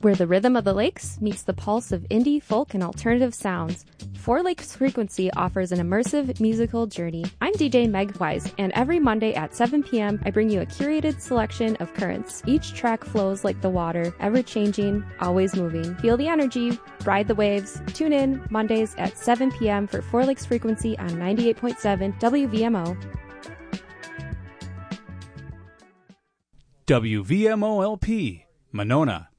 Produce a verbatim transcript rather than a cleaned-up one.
where the rhythm of the lakes meets the pulse of indie, folk, and alternative sounds. Four Lakes Frequency offers an immersive musical journey. I'm D J Meg Wise, and every Monday at seven p.m. I bring you a curated selection of currents. Each track flows like the water, ever-changing, always moving. Feel the energy, ride the waves. Tune in Mondays at seven p.m. for Four Lakes Frequency on ninety-eight point seven W V M O. W V M O L P, Monona.